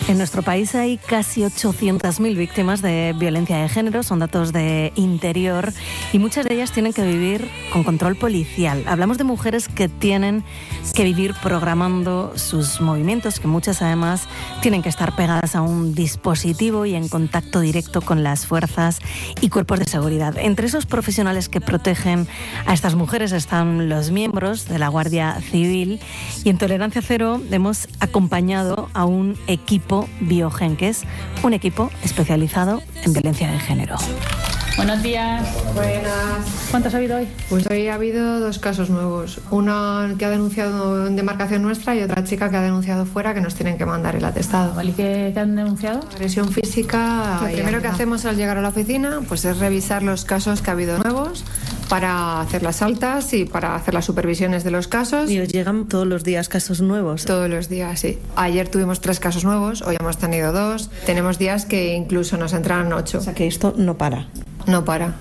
En nuestro país hay casi 800.000 víctimas de violencia de género, son datos de Interior, y muchas de ellas tienen que vivir con control policial. Hablamos de mujeres que tienen que vivir programando sus movimientos, que muchas además tienen que estar pegadas a un dispositivo y en contacto directo con las fuerzas y cuerpos de seguridad. Entre esos profesionales que protegen a estas mujeres están los miembros de la Guardia Civil, y en Tolerancia Cero hemos acompañado a un equipo Biogen, que es un equipo especializado en violencia de género. Buenos días. Buenas. ¿Cuántos ha habido hoy? Pues hoy ha habido 2 casos nuevos. Una que ha denunciado en demarcación nuestra y otra chica que ha denunciado fuera, que nos tienen que mandar el atestado. ¿Y qué han denunciado? Agresión física. Lo primero que hacemos al llegar a la oficina pues es revisar los casos que ha habido nuevos para hacer las altas y para hacer las supervisiones de los casos. ¿Y os llegan todos los días casos nuevos? Todos los días, sí. Ayer tuvimos 3 casos nuevos, hoy hemos tenido 2. Tenemos días que incluso nos entran 8. O sea que esto no para. No para.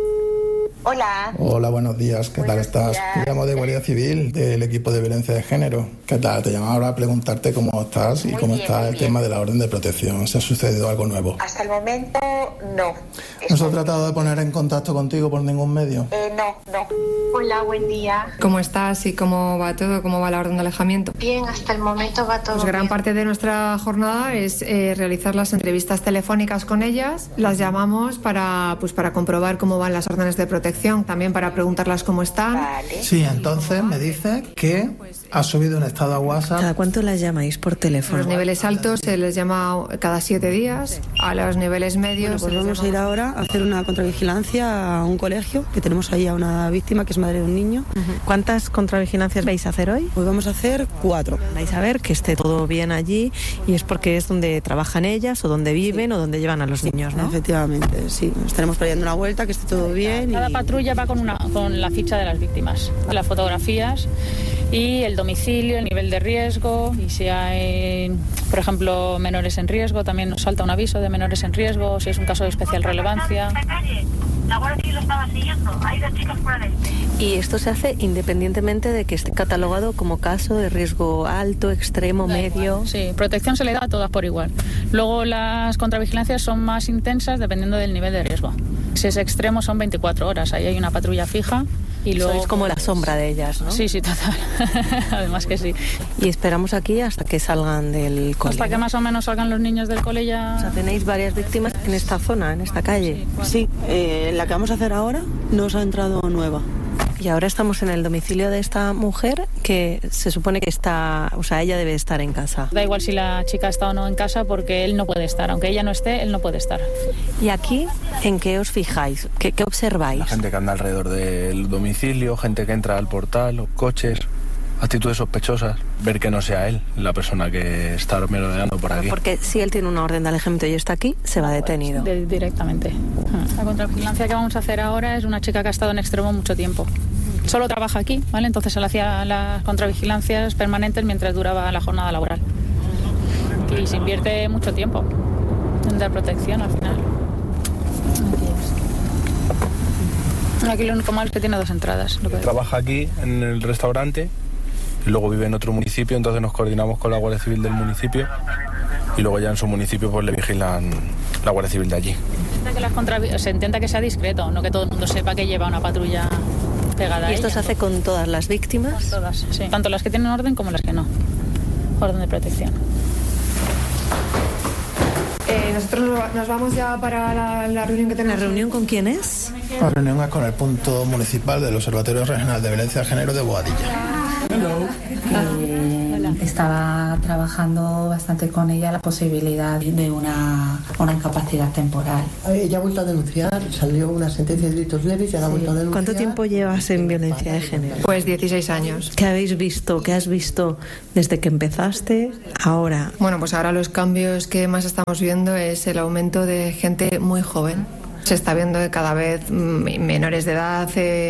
Hola. Hola, buenos días. ¿Qué tal estás? Te llamo de Guardia Civil, del equipo de violencia de género. ¿Qué tal? Te llamaba ahora a preguntarte cómo estás y cómo está el tema de la orden de protección. ¿Se ha sucedido algo nuevo? Hasta el momento, no. ¿No se ha tratado de poner en contacto contigo por ningún medio? No. Hola, buen día. ¿Cómo estás y cómo va todo? ¿Cómo va la orden de alejamiento? Bien, hasta el momento va todo Pues gran bien. parte de nuestra jornada es realizar las entrevistas telefónicas con ellas. Las llamamos para comprobar cómo van las órdenes de protección, también para preguntarlas cómo están. Vale. Sí, entonces me dice que ha subido un estado a WhatsApp. ¿Cada cuánto las llamáis por A teléfono? los niveles altos se les llama cada 7 días, a los niveles medios... Pues vamos a ir ahora a hacer una contravigilancia a un colegio, que tenemos ahí a una víctima que es madre de un niño. ¿Cuántas contravigilancias vais a hacer hoy? Hoy vamos a hacer 4. Vais a ver que esté todo bien allí, y es porque es donde trabajan ellas o donde viven o donde llevan a los niños, ¿no? Efectivamente, sí. Estaremos trayendo una vuelta, que esté todo bien. Cada patrulla va con la ficha de las víctimas, las fotografías y el domicilio, el nivel de riesgo, y si hay, por ejemplo, menores en riesgo, también nos salta un aviso de menores en riesgo, si es un caso de especial relevancia. La Guardia Civil lo estaba siguiendo. Hay 2 chicos por ahí. Y esto se hace independientemente de que esté catalogado como caso de riesgo alto, extremo, medio. Sí, protección se le da a todas por igual. Luego las contravigilancias son más intensas dependiendo del nivel de riesgo. Si es extremo son 24 horas, ahí hay una patrulla fija. Y luego Sois como la sombra de ellas, ¿no? Sí, total. Además que sí. Y esperamos aquí hasta que salgan del cole. Hasta que más o menos salgan los niños del cole ya... O sea, tenéis varias víctimas en esta zona, en esta calle. Sí, la que vamos a hacer ahora nos ha entrado nueva. Y ahora estamos en el domicilio de esta mujer, que se supone que está, o sea, ella debe estar en casa. Da igual si la chica está o no en casa, porque él no puede estar. Aunque ella no esté, él no puede estar. ¿Y aquí en qué os fijáis? ¿Qué observáis? La gente que anda alrededor del domicilio, gente que entra al portal, coches, actitudes sospechosas. Ver que no sea él la persona que está merodeando por aquí. Porque si él tiene una orden de alejamiento y está aquí, se va detenido. Directamente. La contravigilancia que vamos a hacer ahora es una chica que ha estado en extremo mucho tiempo. Solo trabaja aquí, ¿vale? Entonces él hacía las contravigilancias permanentes mientras duraba la jornada laboral. Y se invierte mucho tiempo en dar protección al final. Aquí lo único malo es que tiene 2 entradas. Trabaja aquí en el restaurante y luego vive en otro municipio, entonces nos coordinamos con la Guardia Civil del municipio y luego ya en su municipio pues le vigilan la Guardia Civil de allí. Se intenta que sea discreto, no que todo el mundo sepa que lleva una patrulla pegada a ¿Y esto ella. se hace con todas las víctimas? Todas, sí. Tanto las que tienen orden como las que no. Orden de protección. Nosotros nos vamos ya para la reunión que tenemos. ¿La reunión con quién es? La reunión es con el punto municipal del Observatorio Regional de Violencia de Género de Boadilla. Estaba trabajando bastante con ella la posibilidad de una incapacidad temporal. Ella ha vuelto a denunciar, salió una sentencia de delitos leves y ahora ha vuelto a denunciar. ¿Cuánto tiempo llevas en violencia de género? Pues 16 años. ¿Qué habéis visto? ¿Qué has visto desde que empezaste ahora? Bueno, pues ahora los cambios que más estamos viendo es el aumento de gente muy joven. Se está viendo cada vez menores de edad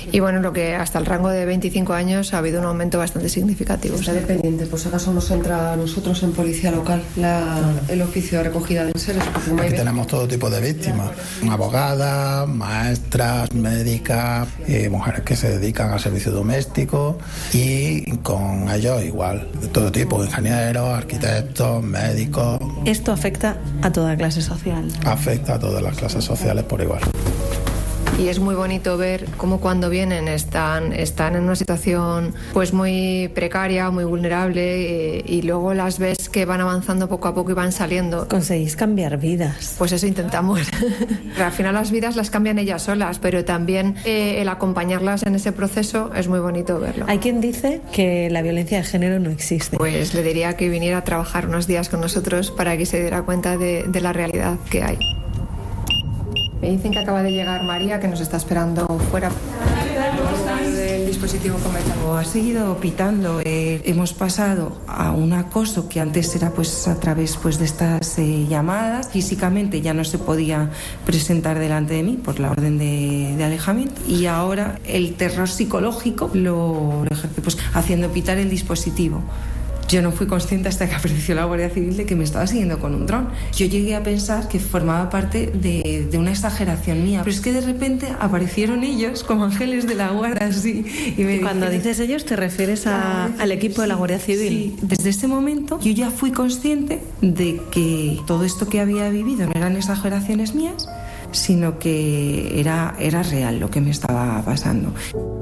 Y bueno, lo que hasta el rango de 25 años ha habido un aumento bastante significativo. Está dependiente, pues acaso nos entra a nosotros en policía local el oficio de recogida de enseres. Aquí tenemos todo tipo de víctimas, abogadas, maestras, médicas, mujeres que se dedican al servicio doméstico y con ellos igual, de todo tipo, ingenieros, arquitectos, médicos. ¿Esto afecta a toda clase social? Afecta a todas las clases sociales por igual. Y es muy bonito ver cómo cuando vienen están en una situación pues muy precaria, muy vulnerable, y luego las ves que van avanzando poco a poco y van saliendo. Conseguís cambiar vidas. Pues eso intentamos. Al final las vidas las cambian ellas solas, pero también el acompañarlas en ese proceso es muy bonito verlo. Hay quien dice que la violencia de género no existe. Pues le diría que viniera a trabajar unos días con nosotros para que se diera cuenta de la realidad que hay. Me dicen que acaba de llegar María, que nos está esperando fuera. El dispositivo comentado ha seguido pitando. Hemos pasado a un acoso que antes era pues a través pues de estas llamadas. Físicamente ya no se podía presentar delante de mí por la orden de alejamiento, y ahora el terror psicológico lo ejerce pues haciendo pitar el dispositivo. Yo no fui consciente hasta que apareció la Guardia Civil de que me estaba siguiendo con un dron. Yo llegué a pensar que formaba parte de una exageración mía, pero es que de repente aparecieron ellos como ángeles de la guardia, así. Y cuando dices ellos, ¿te refieres al equipo de la Guardia Civil? Sí, desde ese momento yo ya fui consciente de que todo esto que había vivido no eran exageraciones mías, sino que era real lo que me estaba pasando.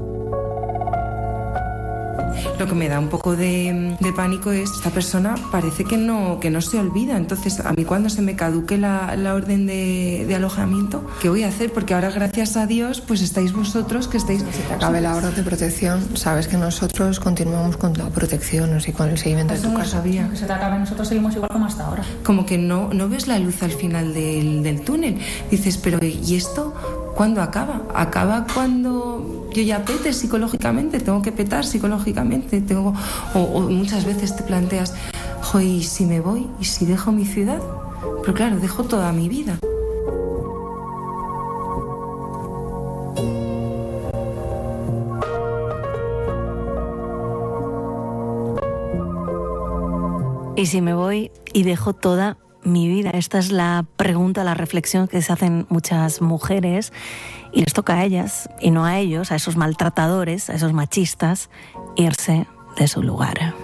Lo que me da un poco de pánico es esta persona parece que no se olvida. Entonces, a mí cuando se me caduque la orden de alojamiento, ¿qué voy a hacer? Porque ahora, gracias a Dios, pues estáis vosotros que estáis... Si te acabe la orden de protección, sabes que nosotros continuamos con la protección, y con el seguimiento de tu caso. Sabía. Que se te acabe, nosotros seguimos igual como hasta ahora. Como que no ves la luz al final del túnel. Dices, pero ¿y esto cuándo acaba? Acaba cuando yo ya pete psicológicamente, tengo que petar psicológicamente, o muchas veces te planteas, ¿y si me voy? ¿Y si dejo mi ciudad? Pero claro, dejo toda mi vida. ¿Y si me voy y dejo toda mi vida? Esta es la pregunta, la reflexión que se hacen muchas mujeres, y les toca a ellas y no a ellos, a esos maltratadores, a esos machistas, irse de su lugar.